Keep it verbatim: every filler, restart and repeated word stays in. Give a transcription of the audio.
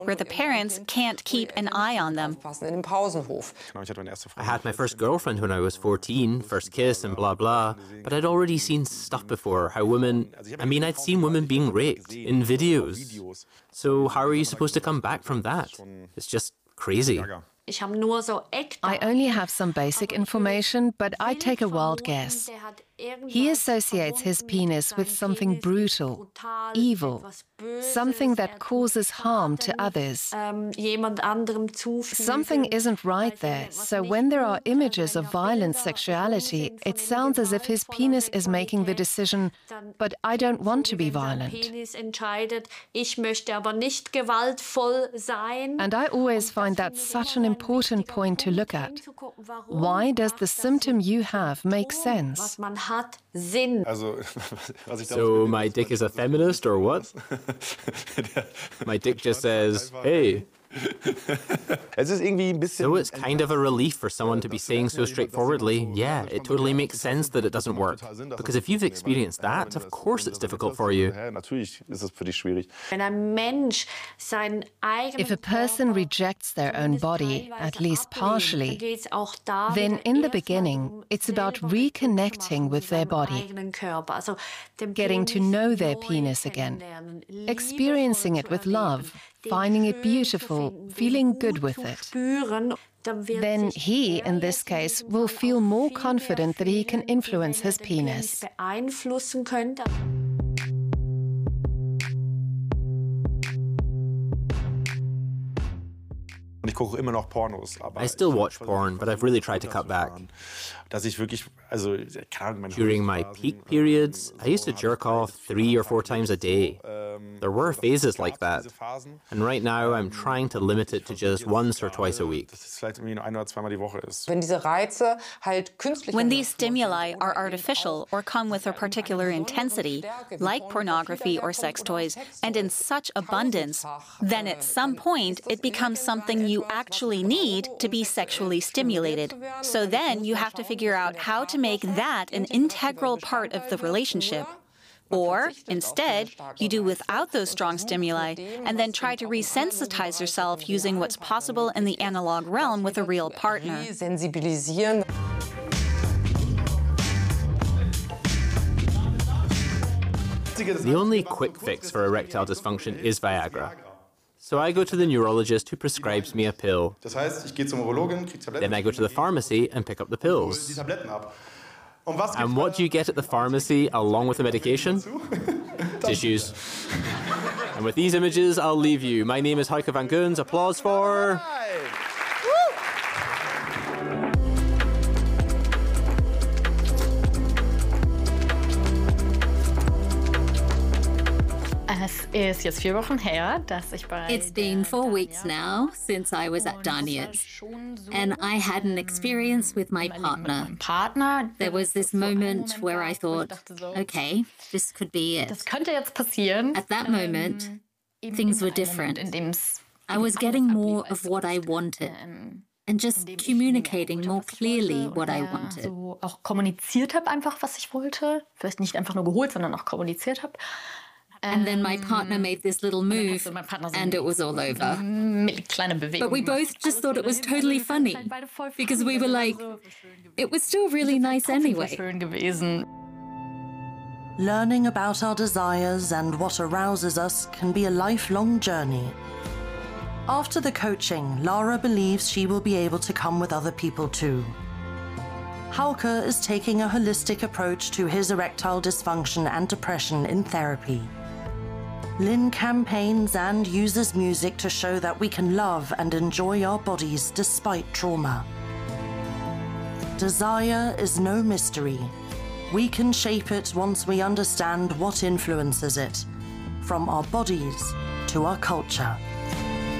where the parents can't keep an eye on them. I had my first girlfriend when I was fourteen, first kiss and blah blah, but I'd already seen stuff before, how women, I mean I'd seen women being raped in videos. So how are you supposed to come back from that? It's just crazy. I only have some basic information, but I take a wild guess. He associates his penis with something brutal, evil, something that causes harm to others. Something isn't right there, so when there are images of violent sexuality, it sounds as if his penis is making the decision, but I don't want to be violent. And I always find that such an important point to look at. Why does the symptom you have make sense? So my dick is a feminist or what? My dick just says, hey. So it's kind of a relief for someone to be saying so straightforwardly, yeah, it totally makes sense that it doesn't work. Because if you've experienced that, of course it's difficult for you. If a person rejects their own body, at least partially, then in the beginning, it's about reconnecting with their body, getting to know their penis again, experiencing it with love, finding it beautiful, feeling good with it. Then he, in this case, will feel more confident that he can influence his penis. I still watch porn, but I've really tried to cut back. During my peak periods, I used to jerk off three or four times a day. There were phases like that. And right now, I'm trying to limit it to just once or twice a week. When these stimuli are artificial or come with a particular intensity, like pornography or sex toys, and in such abundance, then at some point it becomes something you actually need to be sexually stimulated. So then you have to figure out how to make that an integral part of the relationship. Or, instead, you do without those strong stimuli and then try to resensitize yourself using what's possible in the analog realm with a real partner. The only quick fix for erectile dysfunction is Viagra. So I go to the neurologist who prescribes me a pill. Then I go to the pharmacy and pick up the pills. And what do you get at the pharmacy along with the medication? Tissues. And with these images, I'll leave you. My name is Heike van Goens. Applause for... It's been four weeks now since I was at Daniels, and I had an experience with my partner. There was this moment where I thought, okay, this could be it. At that moment, things were different. I was getting more of what I wanted, and just communicating more clearly what I wanted. And then my partner made this little move, and it was all over. But we both just thought it was totally funny, because we were like, it was still really nice anyway. Learning about our desires and what arouses us can be a lifelong journey. After the coaching, Lara believes she will be able to come with other people too. Hauke is taking a holistic approach to his erectile dysfunction and depression in therapy. Lynn campaigns and uses music to show that we can love and enjoy our bodies despite trauma. Desire is no mystery. We can shape it once we understand what influences it, from our bodies to our culture.